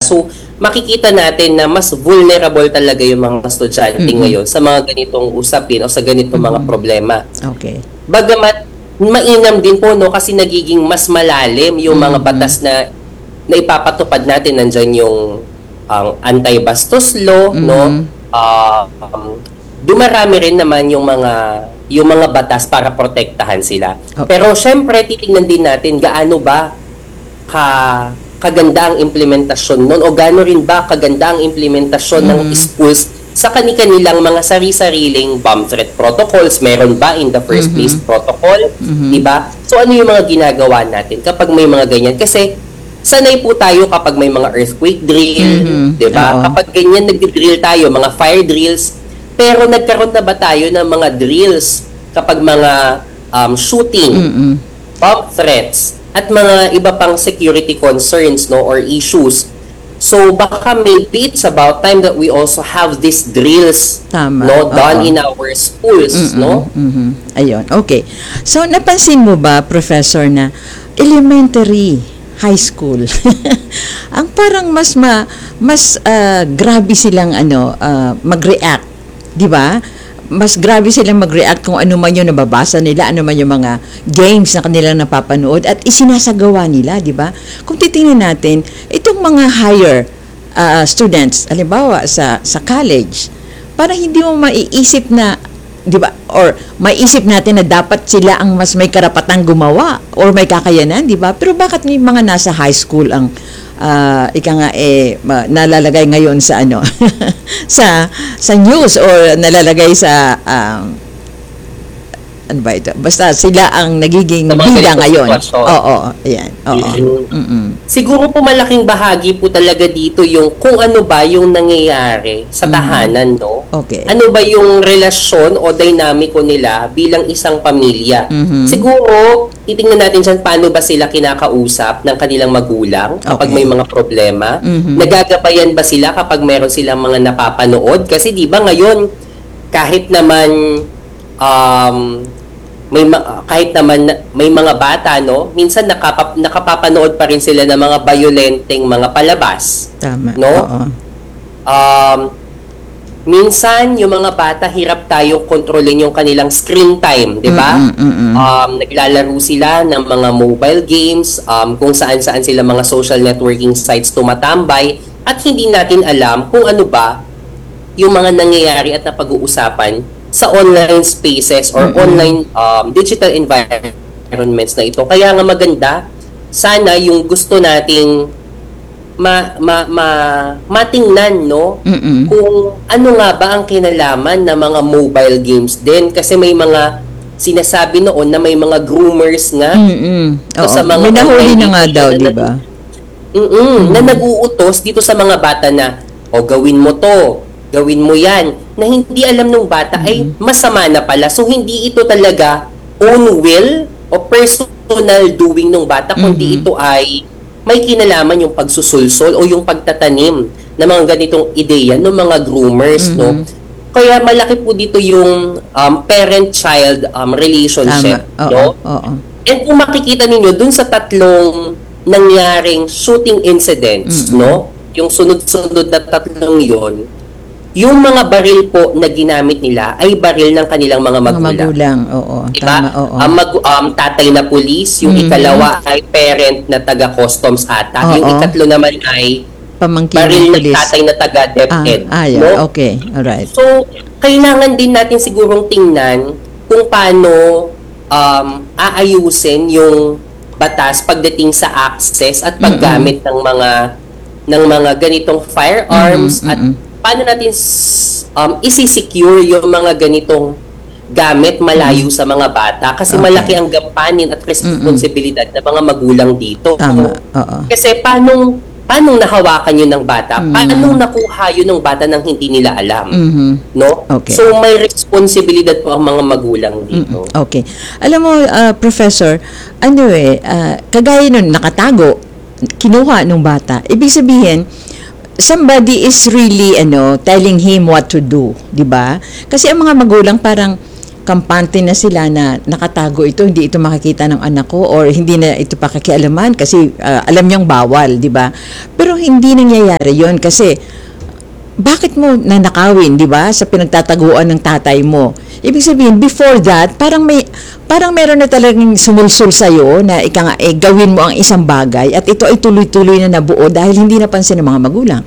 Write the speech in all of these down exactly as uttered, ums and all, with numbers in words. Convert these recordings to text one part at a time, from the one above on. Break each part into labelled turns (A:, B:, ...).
A: So, makikita natin na mas vulnerable talaga yung mga estudyante
B: Mm-mm.
A: ngayon sa mga ganitong usapin o sa ganitong mga
B: Mm-mm.
A: problema.
B: Okay.
A: Bagamat mainam din po, no, kasi nagiging mas malalim yung mga
B: Mm-mm.
A: batas na na ipapatupad natin. Nandyan yung ang anti-bastos law, no?
B: Mm-mm.
A: Ah, um, dumarami rin naman yung mga yung mga batas para protektahan sila.
B: Okay.
A: Pero syempre titingnan din natin gaano ba ka kaganda ang implementasyon nun o gaano rin ba kaganda ang implementasyon ng
B: Mm.
A: schools sa kani-kanilang mga sari-sariling bomb threat protocols. Meron ba in the first
B: Mhm.
A: place protocol?
B: Mhm.
A: Diba? So ano yung mga ginagawa natin kapag may mga ganyan? Kasi sanay po tayo kapag may mga earthquake drill,
B: Mhm.
A: diba?
B: Oo.
A: Kapag ganyan nagdi-drill tayo, mga fire drills, pero nagkaroon na ba tayo ng mga drills kapag mga um, shooting,
B: Mm-mm.
A: bomb threats, at mga iba pang security concerns, no, or issues? So baka maybe it's about time that we also have these drills,
B: Tama.
A: no, done
B: Oo.
A: in our schools,
B: Mm-mm.
A: no?
B: Mhm. Ayun. Okay. So, napansin mo ba, Professor, na elementary, high school, ang parang mas ma, mas ah, grabe silang ano, ah, mag-react, 'di ba? Mas grabe silang mag-react kung ano man yung nababasa nila, ano man yung mga games na kanilang napapanood at isinasagawa nila, 'di ba? Kung titingnan natin, itong mga higher ah, students, halimbawa sa sa college, parang hindi mo maiisip na, 'di ba, or maiisip natin na dapat sila ang mas may karapatang gumawa or may kakayanan, 'di ba? Pero bakit may mga nasa high school ang ah, ika nga eh ma- nalalagay ngayon sa ano sa sa news or nalalagay sa um, ano ba ito? Basta sila ang nagiging
A: Sa mga
B: bida
A: ganitong
B: ngayon.
A: sitwasyon.
B: Oo, ayan. Oo.
A: Mhm.
B: Mm-mm.
A: Siguro po malaking bahagi po talaga dito yung kung ano ba yung nangyayari sa tahanan, no?
B: Okay.
A: Ano ba yung relasyon o dinamiko nila bilang isang pamilya?
B: Mhm.
A: Siguro, titingnan natin dyan paano ba sila kinakausap ng kanilang magulang kapag
B: Okay.
A: may mga problema.
B: Mhm.
A: Nagagabayan ba sila kapag meron silang mga napapanood? Kasi di ba ngayon, kahit naman um, may ma- kahit naman na- may mga bata, no, minsan nakapap- nakapapanood pa rin sila ng mga violenteng mga palabas,
B: Tama.
A: no?
B: Oo.
A: Um, minsan yung mga bata hirap tayo kontrolin yung kanilang screen time, di ba?
B: Mm, mm, mm.
A: Um, naglalaro sila ng mga mobile games, um, kung saan-saan sila mga social networking sites tumatambay, at hindi natin alam kung ano ba yung mga nangyayari at napag-uusapan sa online spaces or
B: Mm-mm.
A: online um, digital environments na ito. Kaya nga maganda, sana yung gusto nating ma, ma, ma, matingnan, no?
B: Mm-mm.
A: Kung ano nga ba ang kinalaman ng mga mobile games din. Kasi may mga sinasabi noon na may mga groomers nga
B: Mm-mm.
A: So,
B: Oo.
A: sa mga
B: May nahuli
A: online
B: na nga
A: video
B: daw,
A: na
B: di
A: nag-
B: ba?
A: Mm-mm, na nag-uutos dito sa mga bata na, o gawin mo to, gawin mo yan, na hindi alam ng bata ay masama na pala. So, hindi ito talaga own will o personal doing ng bata, kundi
B: Mhm.
A: ito ay may kinalaman yung pagsusulsol o yung pagtatanim ng mga ganitong ideya ng mga groomers, no? Kaya malaki po dito yung um, parent-child um, relationship,
B: Tama. Oo.
A: no?
B: Oo.
A: And kung makikita ninyo dun sa tatlong nangyaring shooting incidents,
B: Mm-mm.
A: no? Yung sunod-sunod na tatlong yon, yung mga baril po na ginamit nila ay baril ng kanilang mga
B: Mga
A: magulang.
B: magulang. Oo.
A: Diba?
B: Tama. Oo.
A: Ang mag- um, tatay na pulis, yung
B: Mhm.
A: ikalawa ay parent na taga-customs ata. Yung
B: Oo.
A: ikatlo naman ay
B: Pamangkin
A: baril
B: ng
A: ng
B: pulis.
A: tatay na
B: Ah,
A: taga-DepEd.
B: ah, yeah.
A: no?
B: Okay. Alright.
A: So, kailangan din natin sigurong tingnan kung paano um, aayusin yung batas pagdating sa access at paggamit ng mga ng mga ganitong firearms
B: Mm-mm,
A: at
B: mm-mm.
A: paano natin s- um, isi-secure yung mga ganitong gamit malayo sa mga bata kasi
B: Okay.
A: malaki ang gampanin at responsibilidad ng mga magulang dito.
B: Tama. Oo.
A: Kasi paano paano nahawakan yun ng bata?
B: Mm.
A: Paano nakuha yun ng bata nang hindi nila alam?
B: Mhm.
A: No?
B: Okay.
A: So may responsibilidad po ang mga magulang dito.
B: Okay. Alam mo, ah, Professor, ano eh, ah, kagaya nun, nakatago, kinuha nung bata. Ibig sabihin, somebody is really, ano, telling him what to do, di ba? Kasi ang mga magulang parang, kampante na sila na nakatago ito, hindi ito makikita ng anak ko or hindi na ito pakikialaman kasi ah, alam niyang bawal, di ba? Pero hindi nangyayari yon kasi bakit mo nanakawin, di ba, sa pinagtataguan ng tatay mo? Ibig sabihin, before that, parang may parang meron na talagang sumulsul sa'yo na ika nga, eh, gawin mo ang isang bagay at ito ay tuloy-tuloy na nabuo dahil hindi napansin ng mga magulang.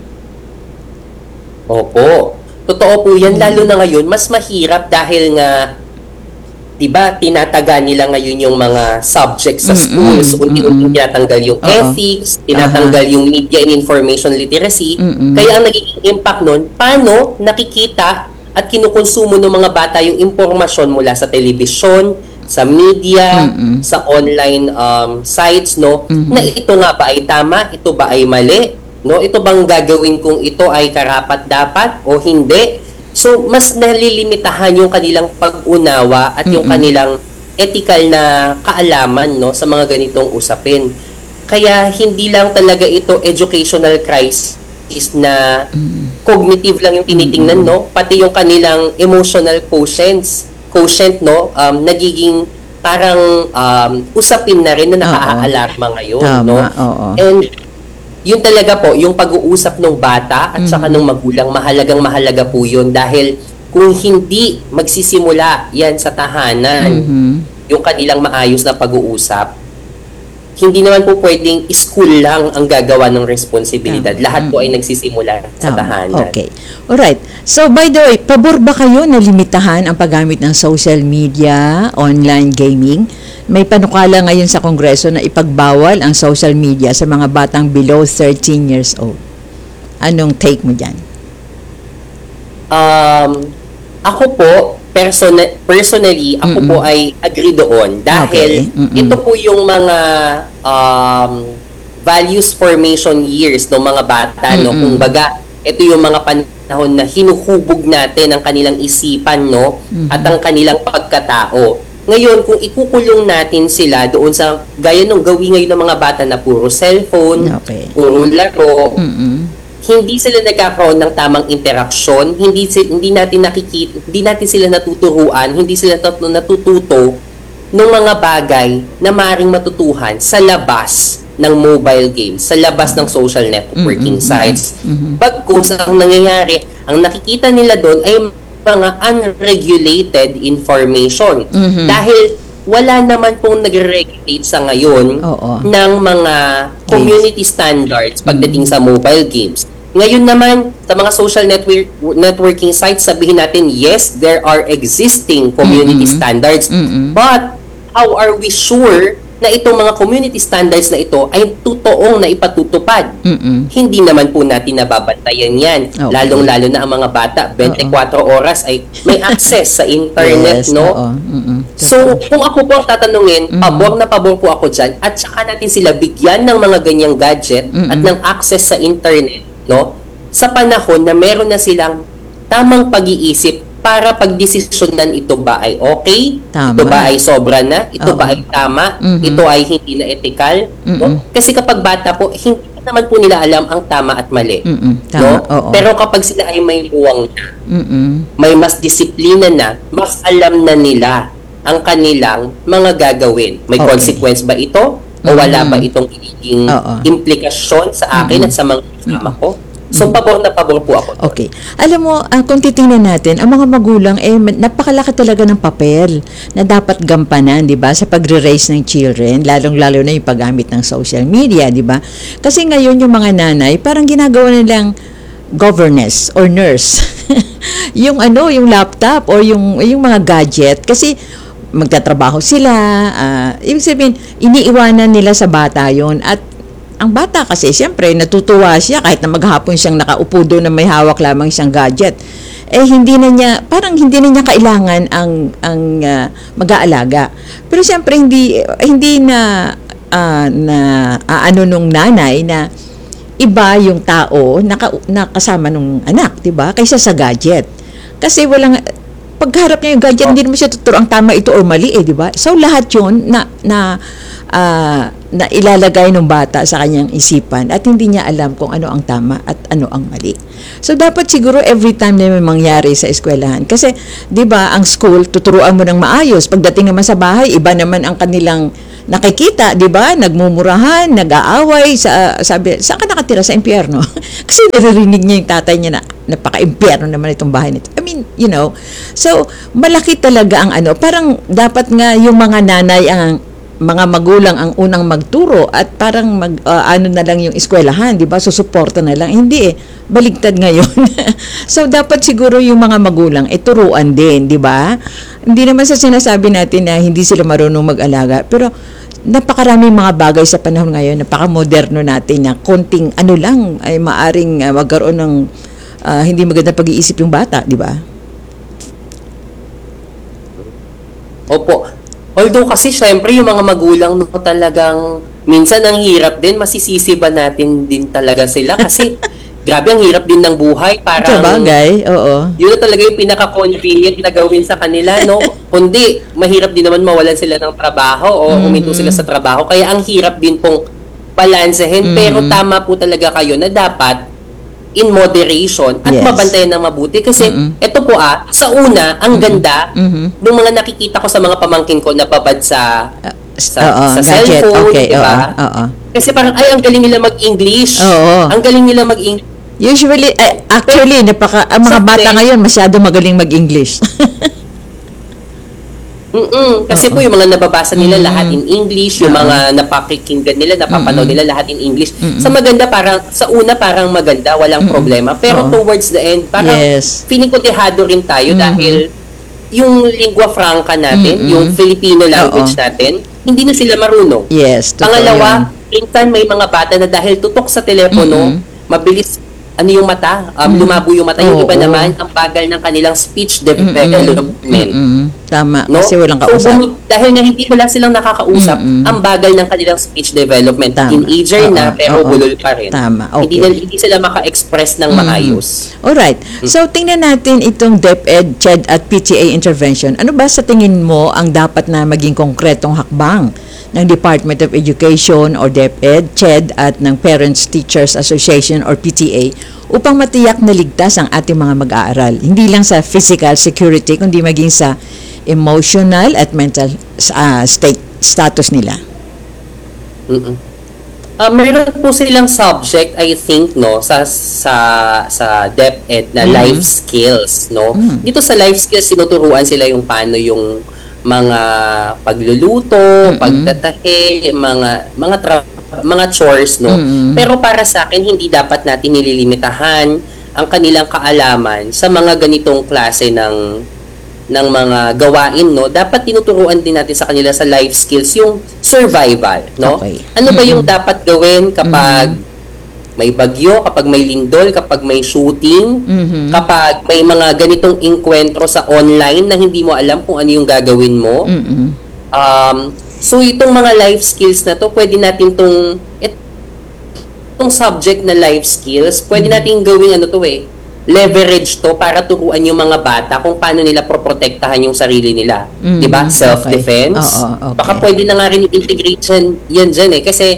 A: Opo. Totoo po yan, lalo na ngayon, mas mahirap dahil nga, di ba, tinataga nila ngayon yung mga subjects sa schools,
B: Mm-mm,
A: unti-unti
B: mm-mm.
A: tinatanggal yung
B: Oo.
A: ethics, tinatanggal yung media and information literacy,
B: Mm-mm.
A: kaya ang nagiging impact nun, paano nakikita at kinukonsumo ng mga bata yung impormasyon mula sa telebisyon, sa media,
B: Mm-mm.
A: sa online um, sites, no,
B: Mhm.
A: na ito nga ba ay tama, ito ba ay mali, no, ito bang gagawin kung ito ay karapat-dapat o hindi. So, mas nalilimitahan yung kanilang pag-unawa at yung
B: Mm-mm.
A: kanilang ethical na kaalaman, no, sa mga ganitong usapin. Kaya hindi lang talaga ito educational crisis na cognitive lang yung tinitingnan, no, pati yung kanilang emotional quotients, quotient, no, um, nagiging parang um, usapin na rin na nakaalarma ngayon,
B: Tama,
A: no.
B: oo.
A: And yun talaga po, yung pag-uusap ng bata at saka ng magulang, mahalagang mahalaga po yun dahil kung hindi magsisimula yan sa tahanan,
B: Mhm.
A: yung kanilang maayos na pag-uusap, hindi naman po pwedeng school lang ang gagawa ng responsibilidad.
B: Tama.
A: Lahat po ay nagsisimula sa
B: Tama.
A: tahanan.
B: Okay. Alright. So, by the way, pabor ba kayo na limitahan ang paggamit ng social media, online gaming? May panukala ngayon sa Kongreso na ipagbawal ang social media sa mga batang below thirteen years old. Anong take mo dyan?
A: Um, ako po, persona- personally, ako
B: Mm-mm.
A: po ay agree doon dahil
B: Okay. Mm-mm.
A: ito po yung mga um, values formation years ng mga bata, no?
B: Mm-mm.
A: Kung baga, ito yung mga panahon na hinuhubog natin ang kanilang isipan, no?
B: Mhm.
A: At ang kanilang pagkatao. Ngayon, kung ikukulong natin sila doon sa gaya nung gawin ngayon ng mga bata na puro cellphone,
B: Okay.
A: puro laro,
B: Mm-mm.
A: hindi sila nagkakaroon ng tamang interaksyon, hindi si- hindi natin nakikita, hindi natin sila natuturuan, hindi sila nat- natututo ng mga bagay na maaaring matutuhan sa labas ng mobile games, sa labas ng social networking
B: Mm-mm,
A: sites.
B: mm-mm.
A: Bagkus ang nangyayari, ang nakikita nila doon ay mga unregulated information.
B: Mhm.
A: Dahil wala naman pong nagre-regulate sa ngayon
B: Oo.
A: ng mga community standards pagdating sa mobile games. Ngayon naman, sa mga social network networking sites, sabihin natin, yes, there are existing community
B: Mm-mm.
A: standards.
B: Mm-mm.
A: But, how are we sure na itong mga community standards na ito ay totoong na ipatutupad?
B: Mm-mm.
A: Hindi naman po natin nababantayan yan.
B: Okay.
A: Lalong-lalo na ang mga bata, twenty-four oras ay may access sa internet,
B: Yes,
A: no?
B: oo. Mm-mm.
A: So, kung ako po ang tatanungin,
B: Mhm.
A: pabor na pabor po ako dyan, at saka natin sila bigyan ng mga ganyang gadget
B: Mhm.
A: at ng access sa internet, no? Sa panahon na meron na silang tamang pag-iisip para pagdesisyonan ito ba ay okay,
B: Tama.
A: ito ba ay sobra na, ito
B: Oo.
A: ba ay tama,
B: Mhm.
A: ito ay hindi na ethical,
B: Mhm.
A: no? Kasi kapag bata po, hindi naman po nila alam ang tama at mali.
B: Mm-mm.
A: No?
B: Tama, oo.
A: Pero kapag sila ay may buwang na,
B: Mm-mm.
A: may mas disiplina na, mas alam na nila ang kanilang mga gagawin. May
B: Okay.
A: consequence ba ito? O wala
B: Mhm.
A: ba itong magiging
B: Oo.
A: implikasyon sa akin at sa mga kasama ko? So, pabor na pabor po ako.
B: Okay. Alam mo, ah, kung titingnan natin, ang mga magulang, eh, ma- napakalaki talaga ng papel na dapat gampanan, di ba, sa pagre-raise ng children, lalong-lalo na yung paggamit ng social media, di ba? Kasi ngayon yung mga nanay, parang ginagawa nilang governess or nurse. Yung ano, yung laptop or yung, yung mga gadget. Kasi magtatrabaho sila, ah, ibig sabihin, iniiwanan nila sa bata yon at ang bata kasi, siyempre, natutuwa siya kahit na maghapon siyang nakaupo doon na may hawak lamang siyang gadget. Eh, hindi na niya, parang hindi na niya kailangan ang, ang ah, mag-aalaga. Pero siyempre, hindi, hindi na, ah, na ah, ano nung nanay na iba yung tao na, ka, na kasama nung anak, di ba? Kaysa sa gadget. Kasi walang, pagharap niya yung gadget, hindi naman siya tuturo ang tama ito or mali, eh, di ba? So, lahat yun na, na, ah, na ilalagay ng bata sa kanyang isipan at hindi niya alam kung ano ang tama at ano ang mali. So dapat siguro every time na may mangyari sa eskwelahan, kasi 'di ba ang school tuturuan mo ng maayos, pagdating naman sa bahay iba naman ang kanilang nakikita, 'di ba? Nagmumurahan, nag-aaway, sa sabi, saan ka nakatira sa impyerno? Kasi naririnig niya yung tatay niya na napaka-impyerno naman itong bahay nito. I mean, you know. So, malaki talaga ang ano, parang dapat nga yung mga nanay ang mga magulang ang unang magturo at parang mag uh, ano na lang yung eskwelahan, 'di ba? Susuporta na lang. Hindi eh, baligtad ngayon. So dapat siguro yung mga magulang ituruan din, 'di ba? Hindi naman sa sinasabi natin na hindi sila marunong mag-alaga, pero napakaraming mga bagay sa panahon ngayon, napaka-moderno natin na konting ano lang ay maaring uh, magkaroon ng uh, hindi magandang pag-iisip yung bata, 'di ba?
A: Opo. Although kasi syempre yung mga magulang no, talagang minsan ang hirap din, masisisi ba natin din talaga sila kasi grabe ang hirap din ng buhay, parang
B: Sa bagay, oo.
A: yun na talaga yung pinaka-convenient na gawin sa kanila, no? Kundi mahirap din naman mawalan sila ng trabaho o
B: Mm-hmm.
A: uminto sila sa trabaho, kaya ang hirap din pong balansehin, pero
B: Mm-hmm.
A: tama po talaga kayo na dapat in moderation at
B: Yes.
A: mabantayan ng mabuti kasi
B: Mm-mm.
A: ito po ah, sa una, ang ganda
B: Mhm.
A: nung mga nakikita ko sa mga pamangkin ko na babad sa sa,
B: Oo,
A: sa
B: gadget.
A: cellphone,
B: Okay,
A: di ba?
B: oo, oo.
A: Kasi parang, ay, ang galing nila mag-English.
B: Oo.
A: Ang galing nila mag-English.
B: Usually, eh, actually, napaka, ang mga
A: Sa
B: bata
A: te-
B: ngayon masyado magaling mag-English.
A: Mm-mm. Kasi po yung mga nababasa nila lahat in English, yung mga napakikinggan nila, napapanood nila lahat in English. Sa maganda, parang, sa una parang maganda, walang problema. Pero
B: Oo.
A: towards the end, parang
B: Yes.
A: feeling ko dehado rin tayo dahil yung lingua franca natin, yung Filipino language
B: Oo.
A: natin, hindi na sila marunong.
B: Yes, totoo
A: Pangalawa,
B: yan.
A: minsan may mga bata na dahil tutok sa telepono, mabilis ano yung mata, um, lumabo yung mata. Yung
B: Oo.
A: iba naman, ang bagal ng kanilang speech development.
B: Mm-mm. Tama,
A: No?
B: kasi walang
A: So,
B: kausap.
A: bumi- dahil nga hindi wala silang nakakausap,
B: Mm-mm.
A: ang bagal ng kanilang speech development.
B: Tama.
A: Teenager na,
B: Oo,
A: pero
B: oo.
A: bulol pa rin.
B: Tama,
A: Hindi,
B: okay.
A: na, hindi sila maka-express ng maayos.
B: Alright. So, tingnan natin itong DepEd, CHED at P T A intervention. Ano ba sa tingin mo ang dapat na maging konkretong hakbang ng Department of Education or DepEd, CHED at ng Parents Teachers Association or P T A upang matiyak na ligtas ang ating mga mag-aaral? Hindi lang sa physical security, kundi maging sa emotional at mental uh, state status nila.
A: Mm-mm. Ah, meron po silang subject, I think, no, sa sa sa DepEd na life skills, no. Dito sa life skills tinuturuan sila yung paano yung mga pagluluto, pagtatahi, mga mga tra- mga chores, no. Pero para sa akin hindi dapat natin nililimitahan ang kanilang kaalaman sa mga ganitong klase ng ng mga gawain, no. Dapat tinuturuan din natin sa kanila sa life skills yung survival, no.
B: Okay.
A: Ano ba yung dapat gawin kapag may bagyo, kapag may lindol, kapag may shooting,
B: Mhm.
A: kapag may mga ganitong inkwentro sa online na hindi mo alam kung ano yung gagawin mo.
B: Mm-mm.
A: Um, so itong mga life skills na to, pwede natin tong itong subject na life skills, pwede natin gawin ano to eh, leverage to para turuan yung mga bata kung paano nila proprotektahan yung sarili nila.
B: Mm,
A: 'Di ba?
B: okay.
A: Self-defense.
B: Oo, okay.
A: Baka pwede na nga rin integration yan dyan eh. Kasi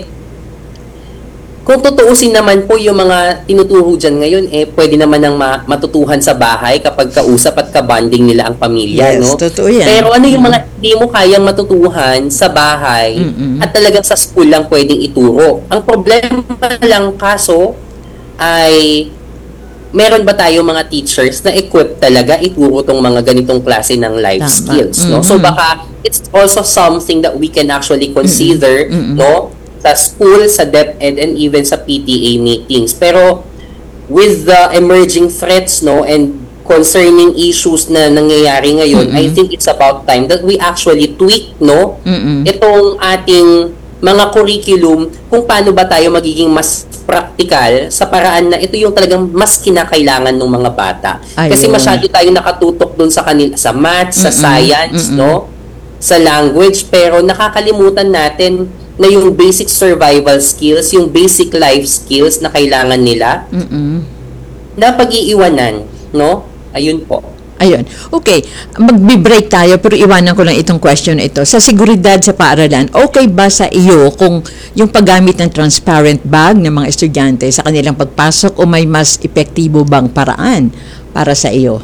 A: kung tutuusin naman po yung mga tinuturo dyan ngayon, eh, pwede naman nang ma- matutuhan sa bahay kapag kausap at kabanding nila ang pamilya,
B: Yes,
A: no?
B: totoo yan.
A: Pero ano yung mga hindi mo kayang matutuhan sa bahay
B: Mm-mm.
A: at talagang sa school lang pwedeng ituro? Ang problema lang kaso ay meron ba tayo mga teachers na equipped talaga ituro tong mga ganitong klase ng life
B: Tama.
A: skills, no? So
B: Mhm.
A: baka it's also something that we can actually consider,
B: Mm-mm.
A: no? Sa school, sa DepEd, and even sa P T A meetings. Pero with the emerging threats, no, and concerning issues na nangyayari ngayon, I think it's about time that we actually tweak, no,
B: Mm-mm.
A: itong ating mga curriculum kung paano ba tayo magiging mas practical sa paraan na ito yung talagang mas kinakailangan ng mga bata. Kasi
B: Ayun.
A: masyado tayo nakatutok dun sa kanila, sa maths, sa
B: Mm-mm.
A: science,
B: Mm-mm.
A: no, sa language, pero nakakalimutan natin na yung basic survival skills, yung basic life skills na kailangan nila,
B: Mm-mm.
A: na pag-iiwanan, no? Ayun po.
B: Ayun. Okay, magbi-break tayo pero iwanan ko lang itong question na ito. Sa seguridad sa paaralan, okay ba sa iyo kung yung paggamit ng transparent bag ng mga estudyante sa kanilang pagpasok o may mas epektibo bang paraan para sa iyo?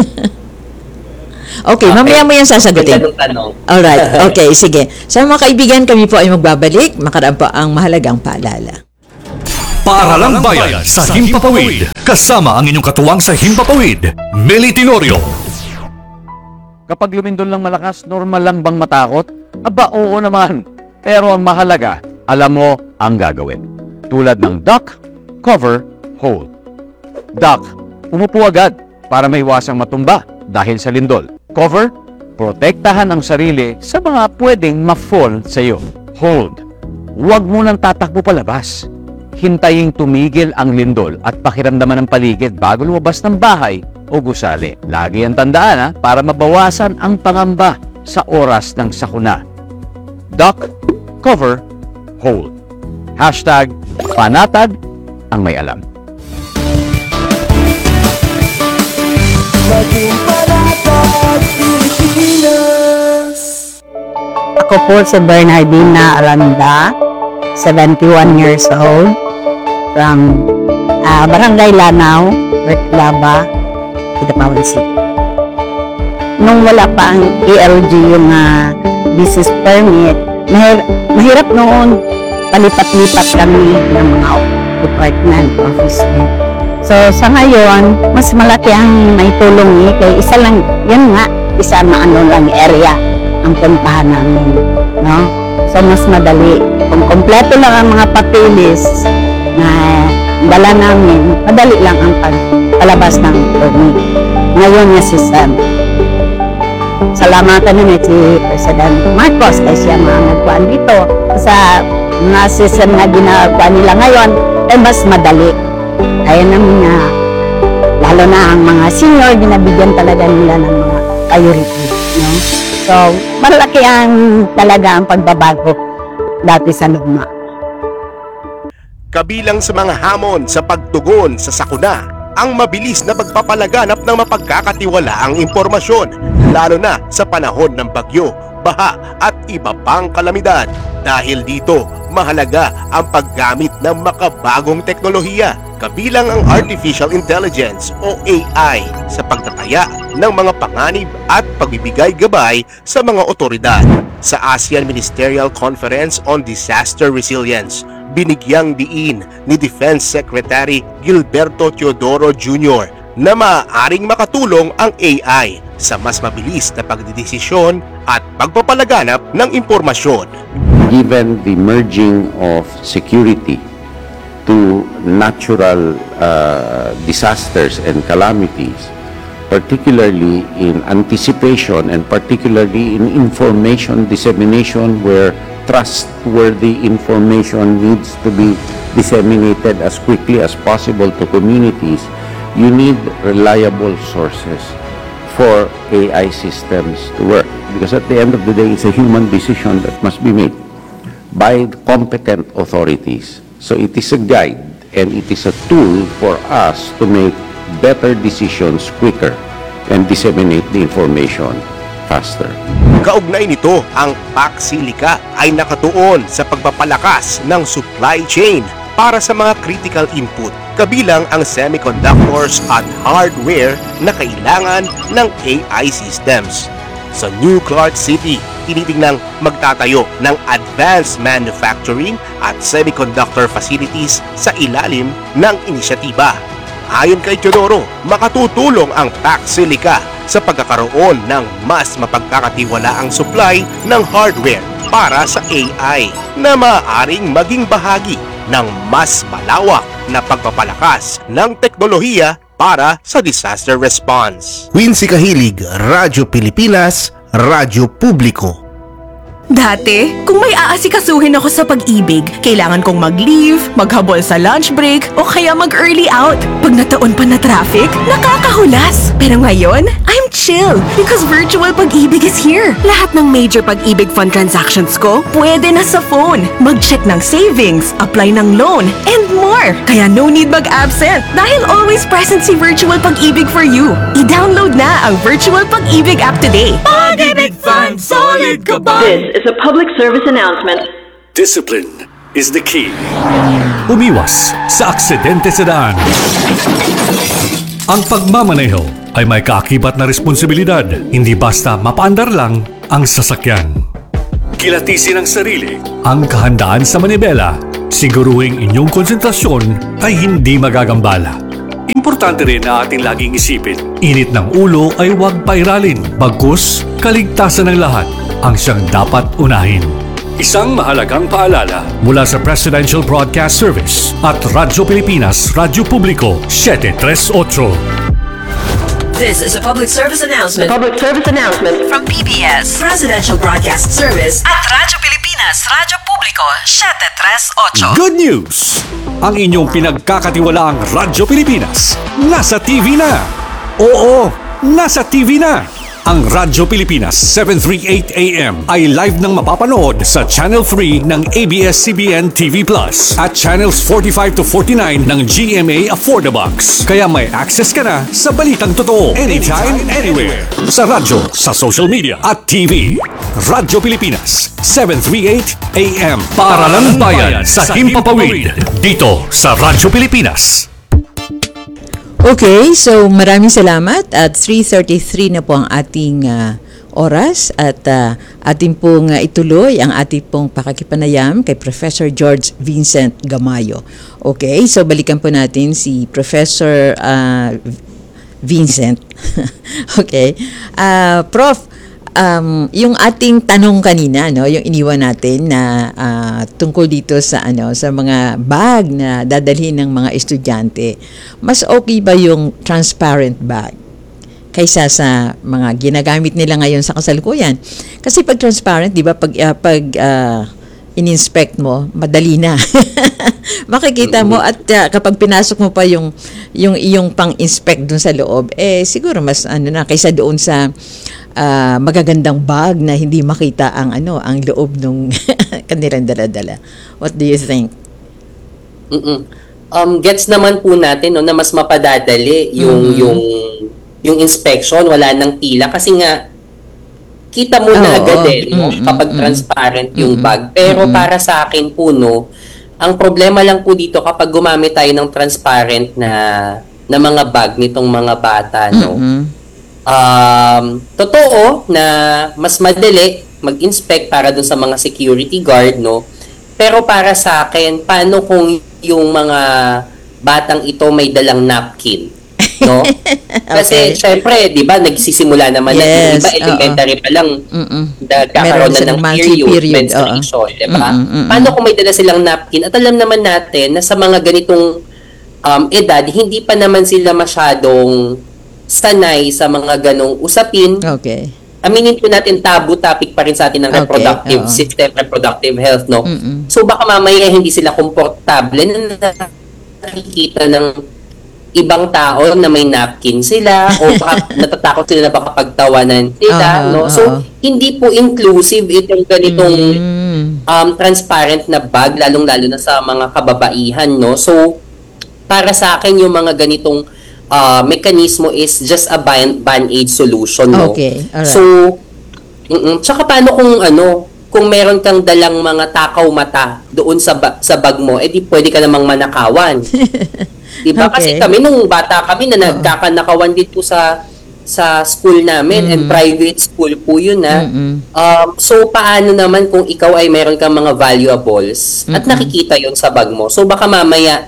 B: Okay,
A: Okay.
B: mamaya mo yan sasagutin.
A: Ang tanong.
B: Alright, okay, sige. Sa mga kaibigan, kami po ay magbabalik. Makaraan po ang mahalagang paalala.
C: Paaralang Bayan sa Himpapawid. Kasama ang inyong katuwang sa Himpapawid, Meli Tenorio.
D: Kapag lumindol lang malakas, normal lang bang matakot? Aba, oo naman. Pero ang mahalaga, alam mo ang gagawin. Tulad ng duck, cover, hold. Duck, umupo agad para maiwasang matumba dahil sa lindol. Cover, protektahan ang sarili sa mga pwedeng ma-fall sa iyo. Hold, huwag mo nang tatakbo palabas. Hintayin tumigil ang lindol at pakiramdaman ng paligid bago lumabas ng bahay o gusali. Lagi ang tandaan ha, para mabawasan ang pangamba sa oras ng sakuna. Duck, cover, hold. Hashtag panatag ang may alam.
E: Ako po si Bernardina Aranda, seventy-one years old, from uh, Barangay Lanao, Reclaba, Kidapawan City. Nung wala pa ang E L G yung uh, business permit, mahir- mahirap noon, palipat-lipat kami ng mga department, office. So sa ngayon, mas malaki ang may tulong eh, kaya isa lang, yan nga, isa na ano lang area ang puntahan namin, no? So mas madali. Kung kompleto lang ang mga papeles na dala namin, madali lang ang pagpalabas ng permit. Ngayon nga system. Salamatan namin si President Marcos kasi siya mga nagkuhan dito. Sa mga system na ginagawa nila ngayon, ay mas madali. Kaya namin nga, lalo na ang mga senior, ginabigyan talaga nila ng mga priority. No? So, malaki ang talaga ang pagbabago dati sa luma.
F: Kabilang sa mga hamon sa pagtugon sa sakuna, ang mabilis na pagpapalaganap ng mapagkakatiwalaang impormasyon, lalo na sa panahon ng bagyo, baha at iba pang kalamidad. Dahil dito, mahalaga ang paggamit ng makabagong teknolohiya, kabilang ang Artificial Intelligence o A I sa pagtataya ng mga panganib at pagbibigay gabay sa mga otoridad. Sa ASEAN Ministerial Conference on Disaster Resilience, binigyang diin ni Defense Secretary Gilberto Teodoro Junior na maaaring makatulong ang A I sa mas mabilis na pagdidesisyon at pagpapalaganap ng impormasyon.
G: Given the merging of security to natural uh, disasters and calamities, particularly in anticipation and particularly in information dissemination where trustworthy information needs to be disseminated as quickly as possible to communities, you need reliable sources for A I systems to work. Because at the end of the day, it's a human decision that must be made by competent authorities. So it is a guide and it is a tool for us to make better decisions quicker and disseminate the information faster.
F: Kaugnay nito, ang Paxilica ay nakatuon sa pagpapalakas ng supply chain para sa mga critical input, kabilang ang semiconductors at hardware na kailangan ng A I systems. Sa New Clark City, tinitingnang magtatayo ng advanced manufacturing at semiconductor facilities sa ilalim ng inisyatiba. Ayon kay Teodoro, makatutulong ang Paxilica sa pagkakaroon ng mas mapagkakatiwalaang supply ng hardware para sa A I na maaaring maging bahagi ng mas malawak na pagpapalakas ng teknolohiya para sa disaster response.
H: Quincy Kahilig, Radyo Pilipinas, Radyo Publiko.
I: Dati, kung may aasikasuhin ako sa pag-ibig, kailangan kong mag-leave, maghabol sa lunch break, o kaya mag-early out. Pag nataon pa na traffic, nakakahulas. Pero ngayon, I'm chill because Virtual Pag-ibig is here. Lahat ng major Pag-ibig fund transactions ko, pwede na sa phone. Mag-check ng savings, apply ng loan, and more. Kaya no need mag-absent dahil always present si Virtual Pag-ibig for you. I-download na ang Virtual Pag-ibig app today. Pag-ibig Fund, solid ka ba?
J: This is a public service announcement.
C: Discipline is the key. Umiwas sa aksidente sa daan. Ang pagmamaneho ay may kaakibat na responsibilidad. Hindi basta mapaandar lang ang sasakyan. Kilatisin ang sarili, ang kahandaan sa manibela. Siguruhing inyong konsentrasyon ay hindi magagambala. Importante rin na ating laging isipin, init ng ulo ay huwag pairalin. Bagkus, kaligtasan ng lahat ang siyang dapat unahin. Isang mahalagang paalala mula sa Presidential Broadcast Service at Radyo Pilipinas, Radyo Publiko, seven three eight.
K: This is a public service
J: The
K: announcement
J: public service announcement.
K: from P B S, Presidential Broadcast Service at Radyo Pilipinas, Radyo Publiko, seven three eight.
C: Good news! Ang inyong pinagkakatiwalaang Radyo Pilipinas nasa T V na! Oo, nasa T V na! Ang Radyo Pilipinas seven thirty-eight A M ay live nang mapapanood sa Channel three ng A B S C B N T V Plus at Channels forty-five to forty-nine ng G M A Affordabox. Kaya may access ka na sa balitang totoo anytime, anywhere. Sa radyo, sa social media at T V. Radyo Pilipinas seven thirty-eight A M. Paaralang bayan sa Himpapawid. Dito sa Radyo Pilipinas.
B: Okay, so maraming salamat at three thirty-three na po ang ating ah, oras at uh, ating pong uh, ituloy ang ating pong pakikipanayam kay Professor George Vincent Gamayo. Okay, so balikan po natin si Professor uh, Vincent. Okay, uh, Prof, um, yung ating tanong kanina, no, yung iniwan natin na uh, tungkol dito sa ano sa mga bag na dadalhin ng mga estudyante, mas okay ba yung transparent bag kaysa sa mga ginagamit nila ngayon sa kasalukuyan? Kasi pag transparent, di ba, pag uh, pag uh, in-inspect mo, madali na. Makikita mo at uh, kapag pinasok mo pa yung yung iyong pang-inspect dun sa loob, eh siguro mas ano na kaysa doon sa uh, magagandang bag na hindi makita ang ano ang loob nung kanilang dala-dala. What do you think?
A: Mm-mm. Um gets naman po natin no na mas mapadadali yung mm-hmm. yung yung inspection, wala nang pila kasi nga kita mo na
B: oh,
A: agad
B: oh.
A: eh, no?
B: Mm-hmm.
A: Kapag transparent yung
B: mm-hmm.
A: bag. Pero
B: mm-hmm.
A: para sa akin po, no, ang problema lang po dito kapag gumamit tayo ng transparent na na mga bag nitong mga bata, no.
B: Mm-hmm.
A: Um, totoo na mas madali mag-inspect para dun sa mga security guard, no. Pero para sa akin, paano kung yung mga batang ito may dalang napkin? No? Kasi
B: Okay.
A: syempre, 'di ba, nagsisimula naman na yung
B: Yes,
A: iba elementary pa lang
B: Mm-mm.
A: nagkakaroon
B: Meron
A: na
B: silang
A: ng
B: monthly
A: period,
B: period,
A: menstruation, 'di ba?
B: Mm-mm, mm-mm.
A: Paano kung may dala silang napkin? At alam naman natin na sa mga ganitong um, edad, hindi pa naman sila masyadong sanay sa mga ganong usapin.
B: Okay.
A: Aminin po natin, taboo topic pa rin sa atin ng
B: Okay,
A: reproductive
B: oo.
A: system, reproductive health, no?
B: Mm-mm.
A: So baka mamaya hindi sila komportable na nakikita ng ibang tao na may napkin sila o baka natatakot sila na baka pagtawanan sila,
B: Uh-huh,
A: no? So,
B: uh-huh.
A: hindi po inclusive itong ganitong
B: Mm.
A: um, transparent na bag, lalong-lalo na sa mga kababaihan, no? So, para sa akin, yung mga ganitong uh, mekanismo is just a ban- band-aid solution, no?
B: Okay, alright.
A: So, mm-mm. Tsaka paano kung ano, kung meron kang dalang mga takaw mata doon sa ba- sa bag mo, edi pwede ka namang manakawan. Diba? Kasi
B: Okay.
A: kami nung bata kami na nagkakanakawan dito sa sa school namin and private school po yun na.
B: Mm-mm.
A: Um, so paano naman kung ikaw ay meron kang mga valuables at nakikita yun sa bag mo? So baka mamaya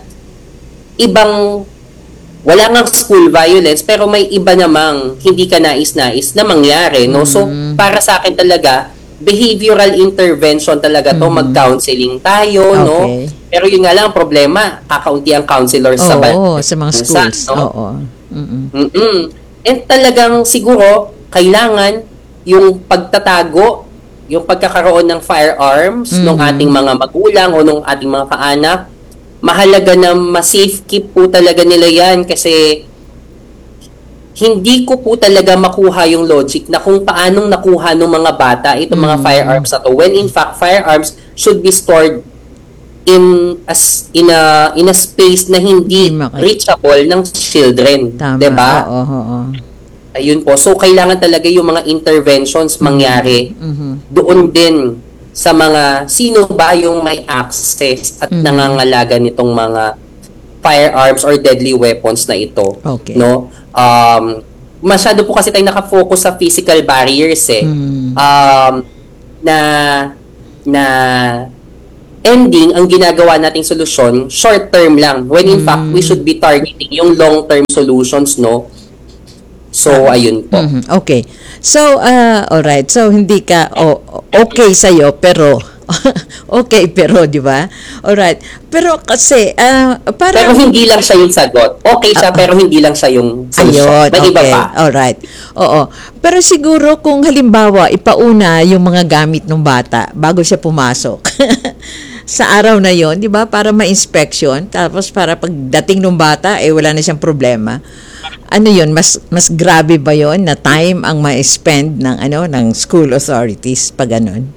A: ibang wala ngang school violence pero may iba namang hindi ka nais-nais na mangyari, no? So para sa akin talaga behavioral intervention talaga to, mag-counseling tayo, no?
B: Okay.
A: Pero yun nga lang ang problema, kakaunti ang counselors sa
B: Oo,
A: bansa,
B: sa mga schools.
A: no?
B: Oo. Mm-mm.
A: Mm-mm. And talagang siguro kailangan yung pagtatago, yung pagkakaroon ng firearms
B: Mhm.
A: ng ating mga magulang o ng ating mga kaanak, mahalaga na ma-safe keep po talaga nila yan kasi hindi ko po talaga makuha yung logic na kung paanong nakuha ng mga bata itong mga firearms na to, when in fact firearms should be stored in as in a in a space na hindi reachable ng children,
B: Tama.
A: 'di ba?
B: Oo, oo, oo.
A: Ayun po. So kailangan talaga yung mga interventions mangyari
B: Mhm.
A: doon din sa mga sino ba yung may access at
B: Mhm.
A: nangangalaga nitong mga firearms or deadly weapons na ito.
B: Okay.
A: No? Um masyado po kasi tayo nakafocus sa physical barriers eh.
B: Mm.
A: Um na na ending ang ginagawa nating solusyon short term lang when in fact we should be targeting yung long term solutions, no? So ayun po.
B: Mhm. Okay. So, uh, all right. So, hindi ka oh, okay sa'yo, pero okay, pero, di ba? All right. Pero kasi, uh, parang...
A: Pero hindi lang siya yung sagot. Okay siya, pero hindi lang siya yung solusyon.
B: Ayun,
A: May iba
B: okay.
A: pa.
B: All right. Oo. Pero siguro kung halimbawa, ipauna yung mga gamit ng bata bago siya pumasok. Sa araw na yon, di ba? Para ma-inspection. Tapos para pagdating ng bata, eh wala na siyang problema. Ano yun? Mas mas grabe ba yon na time ang ma-spend ng ano ng school authorities pag ganun?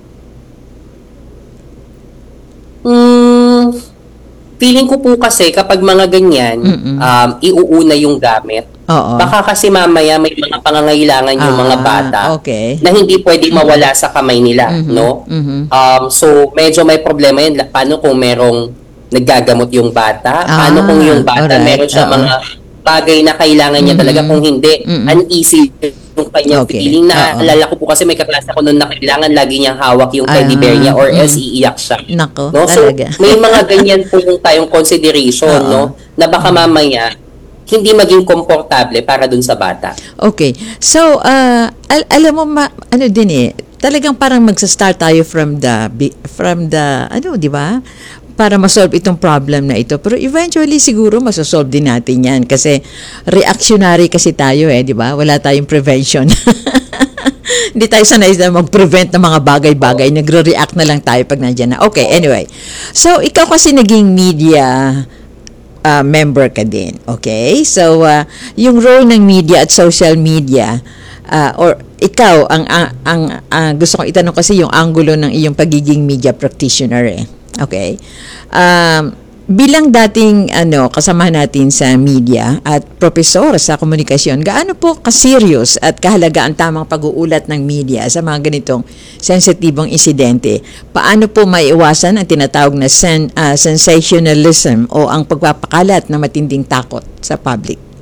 A: Hmm, feeling ko po kasi kapag mga ganyan,
B: Mm-mm.
A: um, iuuna yung gamit.
B: Oo.
A: Baka kasi mamaya may mga pangangailangan yung mga
B: Ah,
A: bata
B: okay.
A: na hindi pwede mawala sa kamay nila,
B: Mhm,
A: no?
B: mhm.
A: Um, so medyo may problema yan. Paano kung merong naggagamot yung bata? Paano
B: Ah,
A: kung yung bata
B: alright,
A: meron siya
B: oo.
A: mga bagay na kailangan niya
B: Mhm.
A: talaga, kung hindi,
B: Mhm.
A: uneasy yung kanyang
B: Okay,
A: feeling.
B: oo.
A: Naalala ko po kasi may kaklase ako noon na kailangan lagi niyang hawak yung teddy bear niya or
B: Ah,
A: else
B: mm.
A: iiyak siya.
B: Nako,
A: No? So,
B: talaga.
A: may mga ganyan po yung tayong consideration,
B: Oo.
A: no? Na baka mamaya, hindi maging komportable para dun sa bata.
B: Okay. So, uh, al- alam mo, ma- ano din eh, talagang parang magsa-start tayo from the, bi- from the, ano, di ba? Para ma-solve itong problem na ito. Pero eventually, siguro, masosolve din natin yan. Kasi, reactionary kasi tayo eh, di ba? Wala tayong prevention. Hindi tayo sanay na mag-prevent ng mga bagay-bagay. Nagre-react na lang tayo pag nandiyan na. Okay, anyway. So, ikaw kasi naging media uh, member ka din. Okay? So, uh, yung role ng media at social media, uh, or ikaw, ang, ang, ang ang gusto kong itanong kasi yung angulo ng iyong pagiging media practitioner eh. Okay? Um, bilang dating ano, kasama natin sa media at profesor sa komunikasyon, gaano po ka-serious at kahalaga ang tamang pag-uulat ng media sa mga ganitong sensitibong insidente? Paano po maiwasan ang tinatawag na sen, uh, sensationalism o ang pagpapakalat ng matinding takot sa public?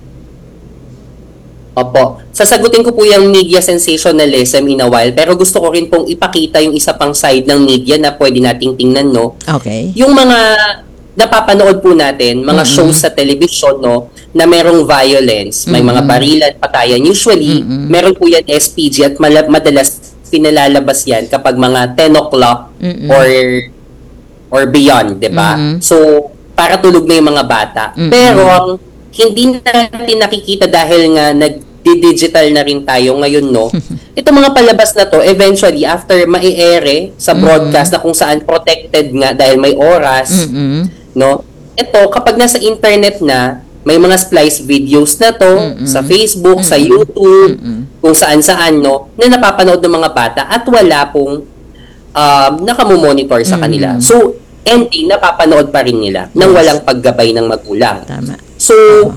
A: Opo. Sasagutin ko po yung media sensationalism in a while, pero gusto ko rin pong ipakita yung isa pang side ng media na pwede nating tingnan, no?
B: Okay.
A: Yung mga napapanood po natin, mga
B: Mm-mm.
A: shows sa television, no, na merong violence, may mga
B: Mm-mm.
A: barilan, patayan. Usually,
B: Mm-mm.
A: meron po yan S P G at mala- madalas pinalalabas yan kapag mga ten o'clock
B: Mm-mm.
A: or or beyond, 'di ba?
B: Mm-mm.
A: So, para tulog na yung mga bata.
B: Mm-mm.
A: Pero ang hindi natin nakikita dahil nga nag-digital na rin tayo ngayon, no? Itong mga palabas na to, eventually, after mai-ere sa broadcast na kung saan protected nga dahil may oras,
B: Mm-mm.
A: no? Ito, kapag nasa internet na, may mga splice videos na to
B: Mm-mm.
A: sa Facebook, sa
B: Mm-mm.
A: YouTube,
B: Mm-mm.
A: kung saan-saan, no? Na napapanood ng mga bata at wala pong um, nakamomonitor sa kanila.
B: Mm.
A: So, ending, napapanood pa rin nila nang
B: Yes.
A: walang paggabay ng magulang.
B: Tama.
A: So,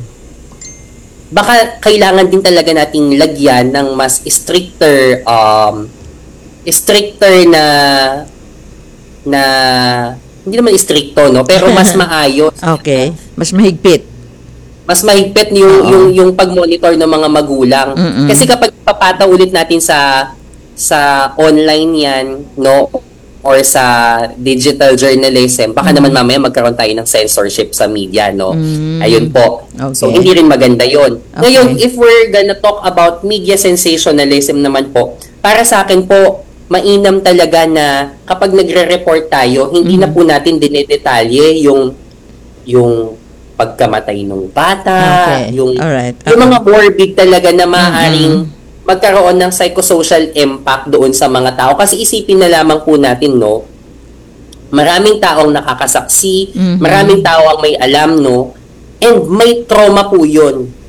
A: baka kailangan din talaga nating lagyan ng mas stricter um stricter na na hindi naman stricto, no, pero mas maayos,
B: Okay. Mas mahigpit.
A: mas mahigpit yung
B: Oo.
A: yung yung pag-monitor ng mga magulang.
B: Mm-mm.
A: Kasi kapag papata ulit natin sa sa online yan, no, or sa digital journalism, baka naman mamaya magkaroon tayo ng censorship sa media, no.
B: Mm.
A: Ayun po. So,
B: Okay.
A: hindi rin maganda yon.
B: Okay.
A: Ngayon, if we're gonna talk about media sensationalism naman po, para sa akin po, mainam talaga na kapag nagre-report tayo, hindi na po natin dinedetalye yung yung pagkamatay ng bata,
B: Okay.
A: yung,
B: Alright.
A: yung
B: Okay.
A: mga morbid talaga na maaaring magkaroon ng psychosocial impact doon sa mga tao. Kasi isipin na lamang po natin, no, maraming taong nakakasaksi,
B: Mhm.
A: maraming tao ang may alam, no, and may trauma po yun.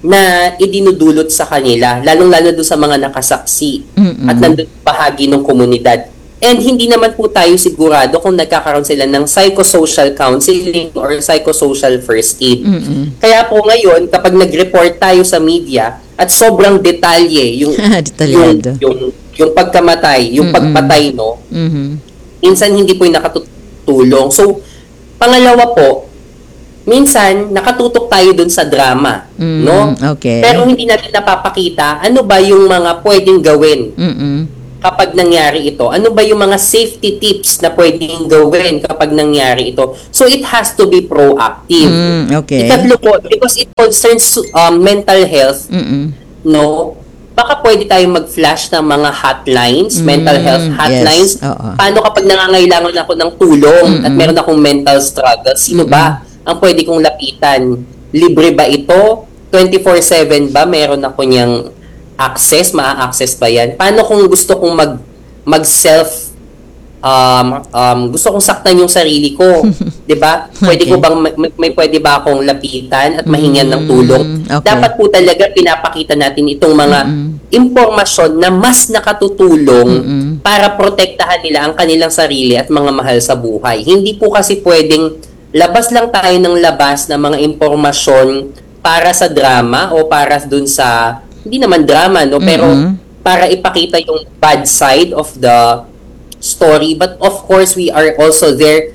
A: na idinudulot sa kanila, lalong-lalo doon sa mga nakasaksi
B: Mm-mm.
A: at nandun bahagi ng komunidad. And hindi naman po tayo sigurado kung nagkakaroon sila ng psychosocial counseling or psychosocial first aid.
B: Mm-mm.
A: Kaya po ngayon, kapag nag-report tayo sa media at sobrang detalye, yung, yung,
B: Detalyado.
A: yung, yung pagkamatay, yung
B: Mm-mm.
A: pagpatay, no,
B: Mhm.
A: minsan hindi po yung nakatutulong. So, pangalawa po, minsan nakatutok tayo dun sa drama,
B: Mm,
A: no?
B: okay.
A: Pero hindi natin napapakita ano ba yung mga pwedeng gawin
B: Mm-mm.
A: kapag nangyari ito. Ano ba yung mga safety tips na pwedeng gawin kapag nangyari ito? So, it has to be proactive.
B: Mm, okay.
A: Ikatlo po, because it concerns um, mental health,
B: Mm-mm.
A: no? Baka pwede tayong mag-flash ng mga hotlines,
B: Mm,
A: mental health hotlines.
B: yes, oo.
A: Paano kapag nangangailangan ako ng tulong at
B: Mm-mm.
A: meron akong mental struggle? Sino ba ang pwede kong lapitan? Libre ba ito? twenty-four seven ba? Meron ako niyang access? Maa-access ba yan? Paano kung gusto kong mag, mag-self um, um, gusto kong saktan yung sarili ko, 'di ba? Pwede ko
B: Okay.
A: bang may, may pwede ba akong lapitan at mahingan ng tulong?
B: Mm, okay.
A: Dapat po talaga pinapakita natin itong mga impormasyon na mas nakatutulong
B: Mm-mm.
A: para protektahan nila ang kanilang sarili at mga mahal sa buhay. Hindi po kasi pwedeng labas lang tayo ng labas ng mga impormasyon para sa drama o para dun sa hindi naman drama, no, pero
B: Mm-mm.
A: para ipakita yung bad side of the story, but of course we are also there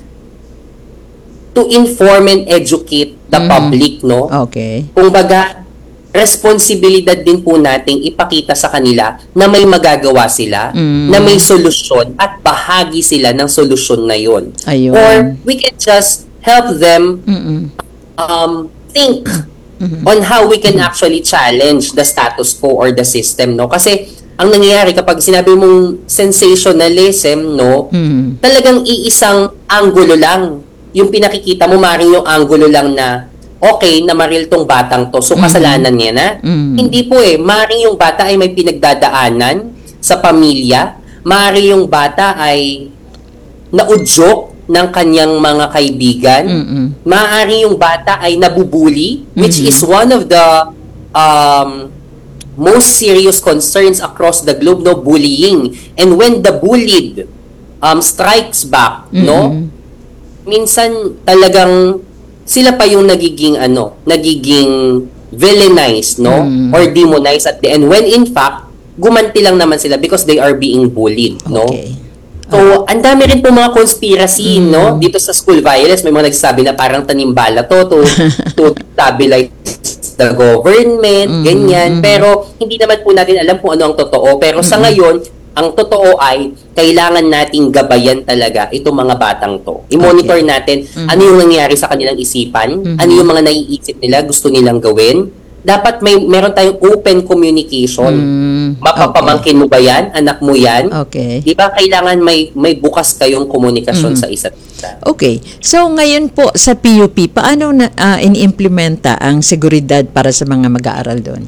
A: to inform and educate the
B: Mhm.
A: public, no?
B: Okay.
A: Kung baga, responsibilidad din po nating ipakita sa kanila na may magagawa sila,
B: Mm.
A: na may solusyon at bahagi sila ng solusyon na yon.
B: Ayun.
A: Or we can just help them
B: Mm-mm.
A: um, think
B: Mhm.
A: on how we can actually challenge the status quo or the system, no? Kasi ang nangyayari kapag sinabi mong sensationalism, no,
B: Mm.
A: talagang iisang anggulo lang. Yung pinakikita mo, maring yung anggulo lang na, okay, na maril tong batang to, so kasalanan niya na.
B: Mm.
A: Hindi po eh. Maring yung bata ay may pinagdadaanan sa pamilya. Maring yung bata ay naudyok ng kanyang mga kaibigan.
B: Mm-mm.
A: Maaari yung bata ay nabubuli, which
B: Mhm.
A: is one of the um, most serious concerns across the globe, no, bullying. And when the bullied um, strikes back, no,
B: Mm-mm.
A: minsan talagang sila pa yung nagiging ano, nagiging villainized, no,
B: Mm.
A: or demonized at the end. When in fact, gumanti lang naman sila because they are being bullied, no.
B: Okay.
A: So, ang dami rin po mga conspiracy, no? Dito sa school violence, may mga nagsasabi na parang tanimbala to to, to stabilize the government, ganyan. Pero, hindi naman po natin alam kung ano ang totoo. Pero sa ngayon, ang totoo ay, kailangan nating gabayan talaga itong mga batang to. I-monitor natin ano yung nangyari sa kanilang isipan, ano yung mga naiisip nila, gusto nilang gawin. Dapat may meron tayong open communication.
B: Mm,
A: Mapapamangkin mo ba yan? Anak mo yan?
B: Okay.
A: Di ba kailangan may may bukas kayong komunikasyon sa isa't isa?
B: Okay. So ngayon po sa P U P, paano na ah, iniimplementa ang seguridad para sa mga mag-aaral doon?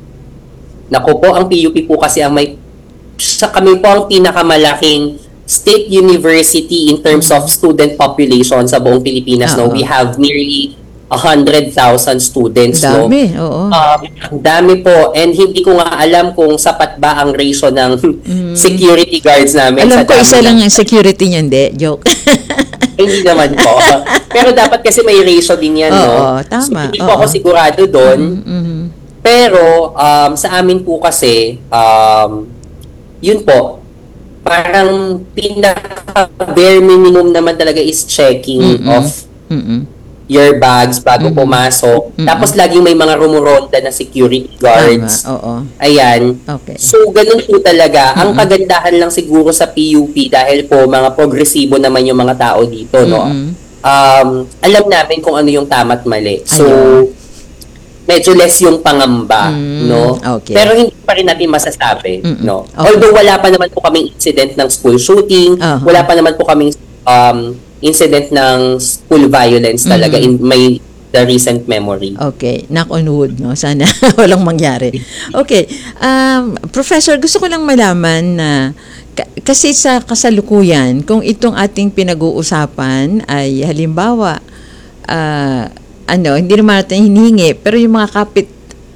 A: Naku po, ang P U P po kasi ang may sa kami po ang pinakamalaking state university in terms of student population sa buong Pilipinas. No,
B: Oo.
A: we have nearly one hundred thousand students.
B: Dami,
A: no?
B: oo.
A: Um, dami po. And hindi ko nga alam kung sapat ba ang ratio ng security guards namin.
B: Alam
A: sa
B: ko
A: dami
B: isa
A: ng-
B: lang ang security niyan, de. Joke.
A: Hindi naman po. Pero dapat kasi may ratio din yan, no?
B: Oo, tama.
A: So, hindi po
B: Oo.
A: ako sigurado doon.
B: Mhm.
A: Pero, um, sa amin po kasi, um, yun po, parang pinaka-bare minimum naman talaga is checking
B: Mm-mm.
A: of
B: Mm-mm.
A: your bags bago
B: Mhm.
A: pumasok.
B: Mm-mm.
A: Tapos laging may mga rumuronda na security guards.
B: Tama, oo.
A: Ayan.
B: Okay.
A: So, ganun po talaga. Ang kagandahan lang siguro sa P U P dahil po mga progresibo naman yung mga tao dito, no?
B: Mm-mm.
A: Um, alam namin kung ano yung tama at mali. So,
B: Ayun.
A: medyo less yung pangamba,
B: Mm,
A: no?
B: okay.
A: Pero hindi pa rin natin masasabi,
B: Mm-mm.
A: no?
B: Okay.
A: Although wala pa naman po kaming incident ng school shooting,
B: Uh-huh.
A: wala pa naman po kaming um, incident ng school violence talaga in my the recent memory.
B: Okay, knock on wood, no? Sana walang mangyari. Okay, um, Professor, gusto ko lang malaman na ka- kasi sa kasalukuyan, kung itong ating pinag-uusapan ay halimbawa, ah, ano, hindi naman natin hinihingi, pero yung mga kapit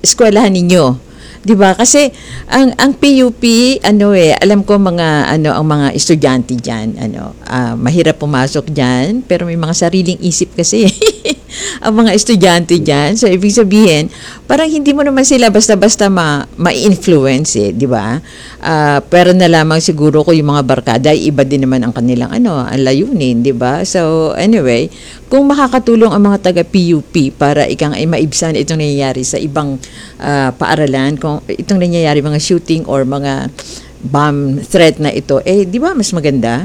B: eskwelahan ninyo. 'Di ba? Kasi ang ang P U P ano eh, alam ko mga ano ang mga estudyante diyan, ano, ah, mahirap pumasok diyan, pero may mga sariling isip kasi ang mga estudyante diyan. So ibig sabihin, parang hindi mo naman sila basta-basta ma ma-influence eh, 'di ba? Ah, pero na lamang siguro ko yung mga barkada, iba din naman ang kanilang ano, ang layunin, 'di ba? So anyway, kung makakatulong ang mga taga P U P para ikang ay maibsan itong nangyayari sa ibang ah, paaralan, kung itong nangyayari mga shooting or mga bomb threat na ito, eh di ba mas maganda?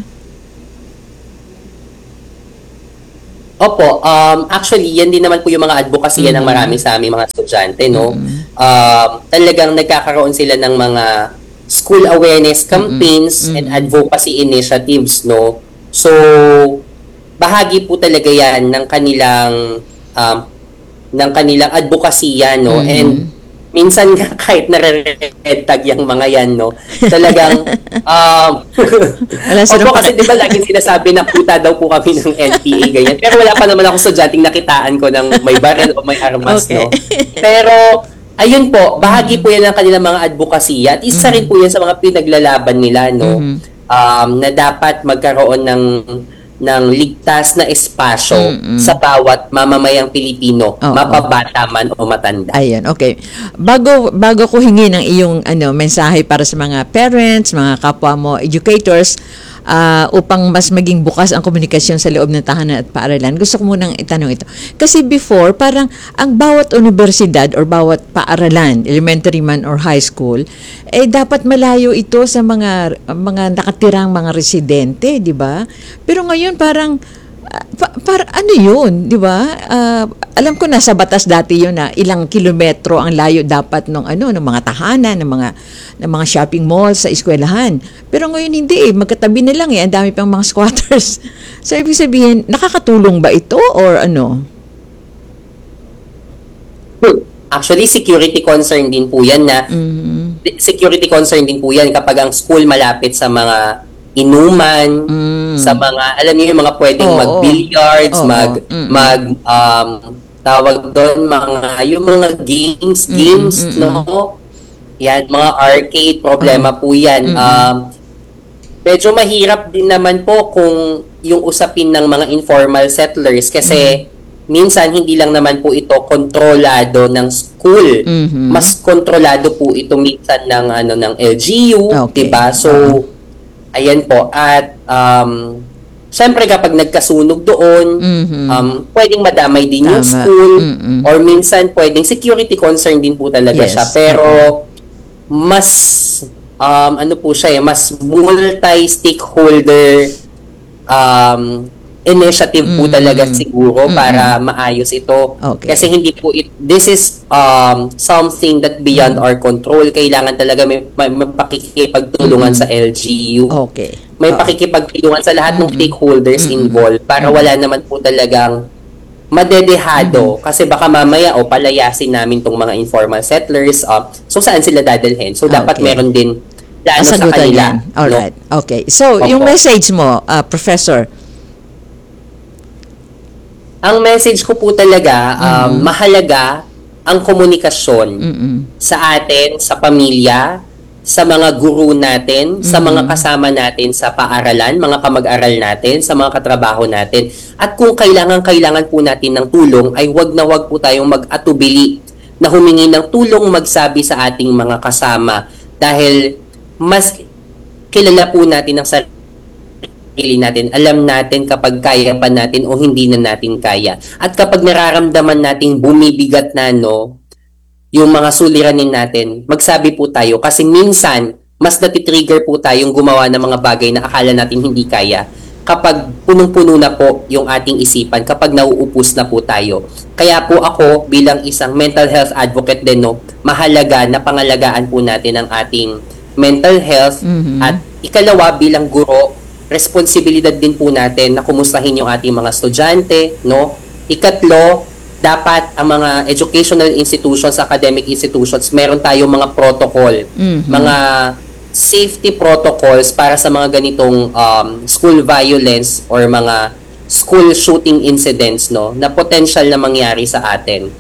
A: Opo, um, actually, yan din naman po yung mga advocacy mm-hmm. ng marami sa aming mga estudyante, no? Mm-hmm. Um, talagang nagkakaroon sila ng mga school awareness campaigns mm-hmm. and advocacy initiatives, no? So, bahagi po talaga yan ng kanilang um, ng kanilang advocacy yan, no? Mm-hmm. And minsan nga kahit nare-red tag yung mga yan, no? Talagang, um, opo, kasi di ba laging sinasabi na puta daw po kami ng N P A, ganyan. Pero wala pa naman ako estudyanteng nakitaan ko ng may baril o may armas, okay. no? Pero, ayun po, bahagi po yan ng kanilang mga advocacy. At isa mm-hmm. rin po yan sa mga pinaglalaban nila, no? Mm-hmm. Um, na dapat magkaroon ng ng ligtas na espasyo mm-hmm. sa bawat mamamayang Pilipino, oh, mapabata man o matanda.
B: Ayun, okay. Bago bago ko hingi ng iyong ano mensahe para sa mga parents, mga kapwa mo educators, uh, upang mas maging bukas ang komunikasyon sa loob ng tahanan at paaralan, gusto ko munang itanong ito. Kasi before, parang ang bawat universidad or bawat paaralan, elementary man or high school, eh dapat malayo ito sa mga mga nakatirang mga residente, di ba? Pero ngayon parang uh, pa, para ano yun, di ba? Uh, alam ko nasa batas dati yun na ilang kilometro ang layo dapat ng ano ng mga tahanan, ng mga ng mga shopping malls sa eskwelahan. Pero ngayon hindi eh, magkatabi na lang eh, ang dami pang mga squatters. So ibig sabihin, nakakatulong ba ito or ano?
A: Actually, security concern din po yan na mm-hmm. security concern din po yan kapag ang school malapit sa mga inuman, mm. sa mga, alam niyo yung mga pwedeng oh, mag-billiards, oh, mag, oh, mag, um, tawag doon, mga, yung mga games, mm, games, mm, no? Yan, mga arcade, problema mm, po yan. Mm, um, medyo mahirap din naman po kung yung usapin ng mga informal settlers kasi mm, minsan hindi lang naman po ito kontrolado ng school. Mm-hmm. Mas kontrolado po ito minsan ng, ano, ng L G U, okay. Diba? So, uh-huh. Ayan po. At, um, syempre kapag nagkasunog doon, mm-hmm. um, pwedeng madamay din Tama. Yung school, mm-hmm. or minsan pwedeng security concern din po talaga yes. siya. Pero, mas, um, ano po siya eh, mas multi-stakeholder um, initiative po mm-hmm. talaga siguro mm-hmm. para maayos ito. Okay. Kasi hindi po, it, this is um, something that beyond mm-hmm. our control. Kailangan talaga may, may, may pakikipagtulungan mm-hmm. sa L G U.
B: Okay.
A: May oh. pakikipagtulungan sa lahat mm-hmm. ng stakeholders mm-hmm. involved para mm-hmm. wala naman po talagang madedehado. Mm-hmm. Kasi baka mamaya o palayasin namin tong mga informal settlers. Uh, so saan sila dadalhin? So dapat okay. meron din plano sa kanila.
B: Alright. No? Okay. So, okay. yung message mo, uh, Professor,
A: ang message ko po talaga, um, mm-hmm. mahalaga ang komunikasyon mm-hmm. sa atin, sa pamilya, sa mga guru natin, mm-hmm. sa mga kasama natin sa paaralan, mga kamag-aral natin, sa mga katrabaho natin. At kung kailangan-kailangan po natin ng tulong, ay wag na wag po tayong mag-atubili na humingi ng tulong magsabi sa ating mga kasama dahil mas kilala po natin ang sarili natin, alam natin kapag kaya pa natin o hindi na natin kaya. At kapag nararamdaman nating bumibigat na no, yung mga suliranin natin, magsabi po tayo kasi minsan mas natitrigger po tayong gumawa ng mga bagay na akala natin hindi kaya kapag punong-puno na po yung ating isipan, kapag nauupos na po tayo. Kaya po ako bilang isang mental health advocate din, no, mahalaga na pangalagaan po natin ang ating mental health mm-hmm. at ikalawa bilang guro, responsibilidad din po natin na kumustahin yung ating mga estudyante, no? Ikatlo, dapat ang mga educational institutions, academic institutions, meron tayong mga protocol, mm-hmm. mga safety protocols para sa mga ganitong um, school violence or mga school shooting incidents, no, na potential na mangyari sa atin.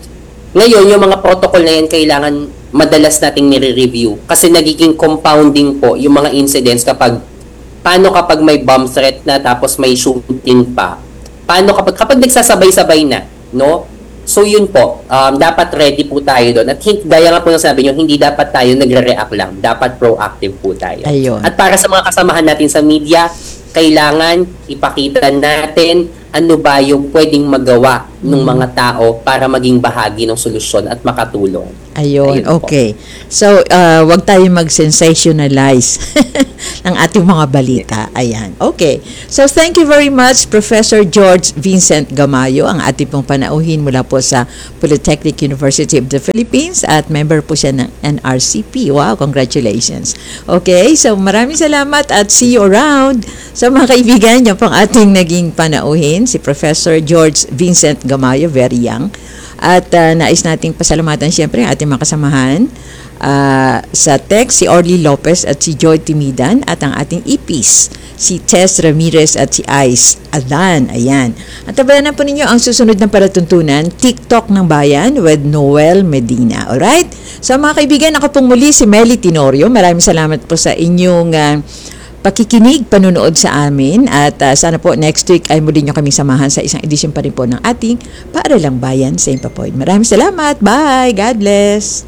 A: Ngayon, yung mga protocol na yan, kailangan madalas nating nire-review kasi nagiging compounding po yung mga incidents kapag paano kapag may bomb threat na tapos may shooting pa. Paano kapag kapag nagsasabay-sabay na, no? So yun po, um, dapat ready po tayo doon. At hin- gaya nga po ng sabi nyo, hindi dapat tayo nagre-react lang. Dapat proactive po tayo.
B: Ayun.
A: At para sa mga kasamahan natin sa media, kailangan ipakita natin ano ba yung pwedeng magawa ng mga tao para maging bahagi ng solusyon at makatulong.
B: Ayun,
A: Ayun po.
B: okay. So, uh, wag tayo mag-sensationalize ng ating mga balita. Ayan, okay. So, thank you very much, Professor George Vincent Gamayo, ang ating pong panauhin mula po sa Polytechnic University of the Philippines at member po siya ng N R C P. Wow, congratulations. Okay, so maraming salamat at see you around. Sa mga kaibigan, yan pong ating naging panauhin, si Professor George Vincent Gamayo, very young. At uh, nais nating pasalamatan siyempre ang ating mga kasamahan uh, sa text, si Orly Lopez at si Joy Timidan, at ang ating E Ps, si Tess Ramirez at si Ice Adan. Ayan. At tabayanan po ninyo ang susunod na palatuntunan, TikTok ng Bayan with Noel Medina. Alright? So mga kaibigan, ako pong muli si Melly Tenorio. Maraming salamat po sa inyong uh, pakikinig, panunood sa amin, at uh, sana po next week ay muli nyo kaming samahan sa isang edisyon pa rin po ng ating Paaralang Bayan sa Impapoy. Maraming salamat. Bye. God bless.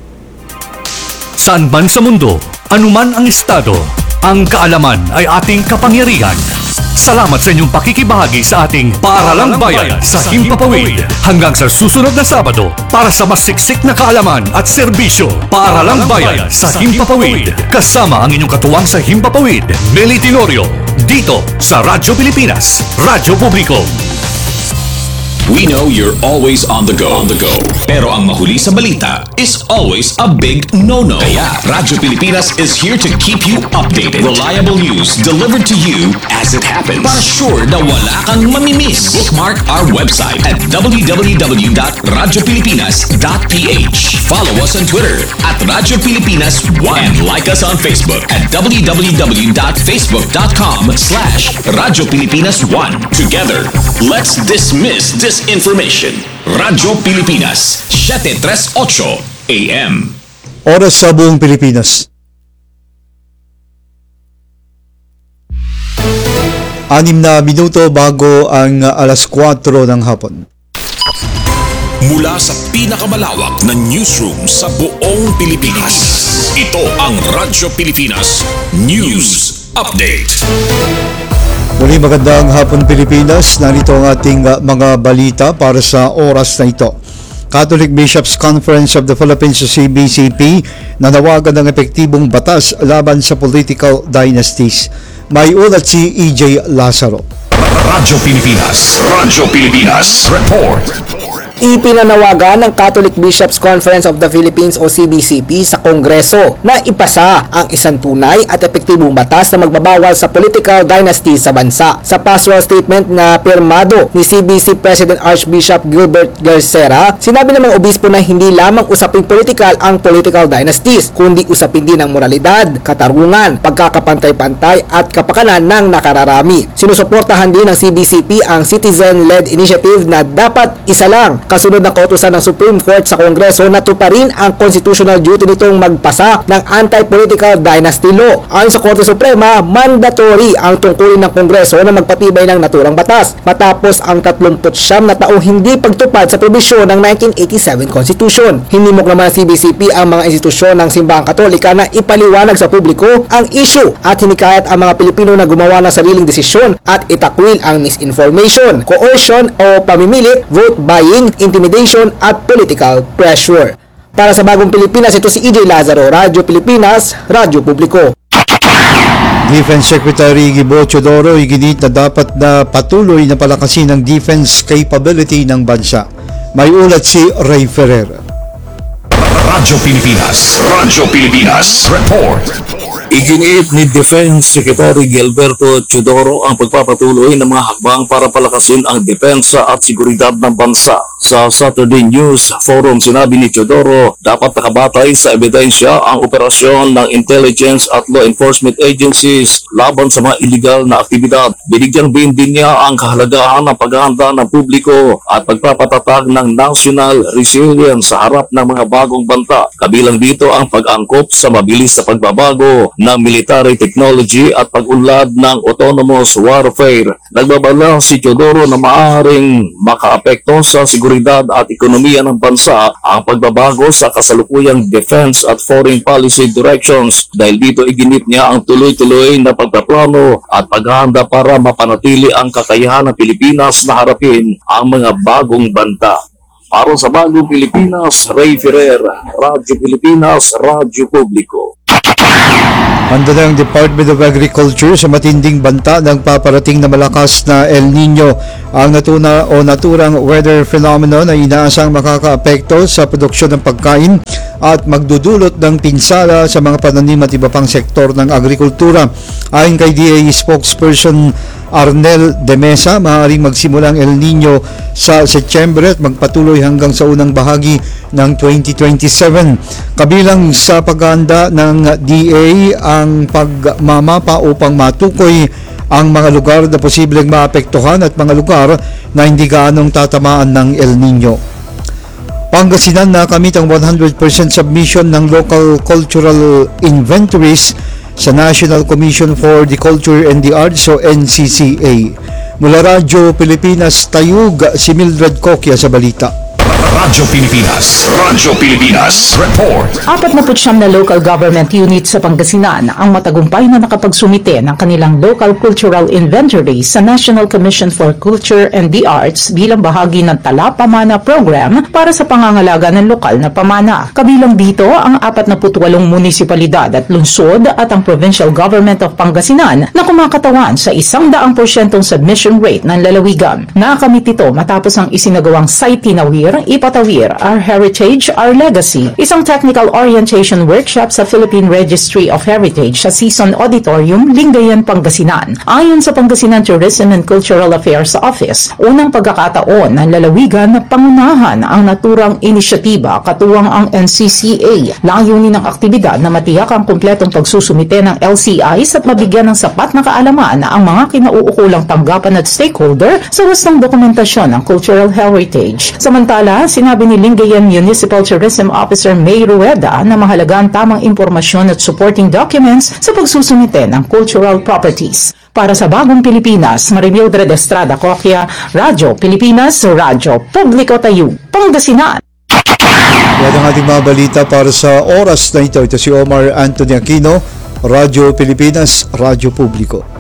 C: Saan man sa mundo, anuman ang estado, ang kaalaman ay ating kapangyarihan. Salamat sa inyong pakikibahagi sa ating Paaralang Bayan sa Himpapawid. Hanggang sa susunod na Sabado para sa mas siksik na kaalaman at serbisyo. Paaralang Bayan sa Himpapawid. Kasama ang inyong katuwang sa Himpapawid, Melly Tenorio. Dito sa Radyo Pilipinas, Radyo Publiko.
L: We know you're always on the go. On the go. Pero ang mahuli sa balita is always a big no-no. Kaya Radyo Pilipinas is here to keep you updated. Reliable news delivered to you as it happens. Para sure na wala kang mamimiss. Bookmark our website at w w w dot radyo pilipinas dot p h. Follow us on Twitter at Radyo Pilipinas one. And like us on Facebook at w w w dot facebook dot com slash Radyo Pilipinas one. Together, let's dismiss this information. Radyo Pilipinas, seven thirty-eight A M.
M: Oras sa buong Pilipinas. Anim na minuto bago ang alas kwatro ng hapon.
L: Mula sa pinakamalawak na newsroom sa buong Pilipinas. Ito ang Radyo Pilipinas News Update.
M: Muli magandang hapon Pilipinas, narito ang ating uh, mga balita para sa oras na ito. Catholic Bishops Conference of the Philippines o C B C P nanawagan ng epektibong batas laban sa political dynasties. May ulat si E J Lazaro.
L: Radyo Pilipinas, Radyo Pilipinas Report.
N: Ipinanawagan ng Catholic Bishops Conference of the Philippines o C B C P sa Kongreso na ipasa ang isang tunay at epektibong batas na magbabawal sa political dynasty sa bansa. Sa pastoral statement na pirmado ni C B C President Archbishop Gilbert Garcera, sinabi ng mga obispo na hindi lamang usaping political ang political dynasties, kundi usapin din ang moralidad, katarungan, pagkakapantay-pantay at kapakanan ng nakararami. Sinusuportahan din ng C B C P ang citizen-led initiative na dapat isa lang kasunod ng kautusan ng Supreme Court sa Kongreso na tuparin ang constitutional duty nitong magpasa ng anti-political dynasty law. Ayon sa Korte Suprema, mandatory ang tungkulin ng Kongreso na magpatibay ng naturang batas matapos ang tatlumput siyam na taong hindi pagtupad sa probisyon ng nineteen eighty-seven Constitution. Hinimok naman ng C B C P ang mga institusyon ng Simbahang Katolika na ipaliwanag sa publiko ang issue at hinikayat ang mga Pilipino na gumawa ng sariling desisyon at itakwil ang misinformation, coercion o pamimilit, vote buying, intimidation at political pressure. Para sa Bagong Pilipinas, ito si E J Lazaro, Radyo Pilipinas, Radyo Publiko.
M: Defense Secretary Gibo Chodoro iginit na dapat na patuloy na palakasin ang defense capability ng bansa. May ulat si Ray Ferrer.
L: Radyo Pilipinas, Radyo Pilipinas Report.
O: Iginiit ni Defense Secretary Gilberto Teodoro ang pagpapatuloy ng mga hakbang para palakasin ang depensa at seguridad ng bansa. Sa Saturday News Forum, sinabi ni Teodoro, dapat nakabatay sa ebidensya ang operasyon ng intelligence at law enforcement agencies laban sa mga illegal na aktibidad. Binigyang din din niya ang kahalagahan ng paghahanda ng publiko at pagpapatatag ng national resilience sa harap ng mga bagong banta. Kabilang dito ang pag-angkop sa mabilis na pagbabago ng military technology at pag-unlad ng autonomous warfare. Nagbabala si Teodoro na maaaring makaapekto sa seguridad at ekonomiya ng bansa ang pagbabago sa kasalukuyang defense at foreign policy directions. Dahil dito iginit niya ang tuloy-tuloy na pagpaplano at paghahanda para mapanatili ang kakayahan ng Pilipinas na harapin ang mga bagong banta. Para sa Bagong Pilipinas, Ray Ferrer, Radyo Pilipinas, Radyo Publiko.
M: Handa na ang Department of Agriculture sa matinding banta ng paparating na malakas na El Nino. Ang natuna o naturang weather phenomenon ay inaasang makakaapekto sa produksyon ng pagkain at magdudulot ng pinsala sa mga pananim at iba pang sektor ng agrikultura. Ayon kay D A spokesperson Arnel de Mesa, maaaring magsimula ang El Nino sa Setyembre at magpatuloy hanggang sa unang bahagi ng twenty twenty-seven. Kabilang sa paghahanda ng D A ang pagmamapa upang matukoy ang mga lugar na posibleng maapektuhan at mga lugar na hindi gaanong tatamaan ng El Nino. Pangasinan na kamit ang one hundred percent submission ng local cultural inventories sa National Commission for the Culture and the Arts o N C C A. Mula Radyo Pilipinas, Tayug, si Mildred Coquia sa balita.
L: Radyo Pilipinas, Radyo Pilipinas, report.
P: Apat na putsyam na local government unit sa Pangasinan ang matagumpay na nakapagsumite ng kanilang local cultural inventory sa National Commission for Culture and the Arts bilang bahagi ng Tala Pamana Program para sa pangangalaga ng lokal na pamana. Kabilang dito ang apat na putwalong munisipalidad at lungsod at ang Provincial Government of Pangasinan na kumakatawan sa isang daang porsyentong submission rate ng lalawigan. Nakamit ito matapos ang isinagawang Site Tinawir, Ipatawir, Our Heritage, Our Legacy, isang technical orientation workshop sa Philippine Registry of Heritage sa Season Auditorium, Lingayen, Pangasinan. Ayon sa Pangasinan Tourism and Cultural Affairs Office, unang pagkakataon ng lalawigan na pangunahan ang naturang inisyatiba katuwang ang N C C A. Layunin ng aktibidad na matiyak ang kumpletong pagsusumite ng L C Is at mabigyan ng sapat na kaalaman ang mga kinauukulang tanggapan at stakeholder sa wastong dokumentasyon ng cultural heritage. Samantala, sinabi ni Lingayen Municipal Tourism Officer May Rueda na mahalaga ang tamang impormasyon at supporting documents sa pagsusumite ng cultural properties. Para sa Bagong Pilipinas, Marimildred Estrada Coquia, Radyo Pilipinas, Radyo Publiko Tayug, Pangasinan.
M: Yan ang ating mga balita para sa oras na ito. Ito si Omar Anthony Aquino, Radyo Pilipinas, Radyo Publiko.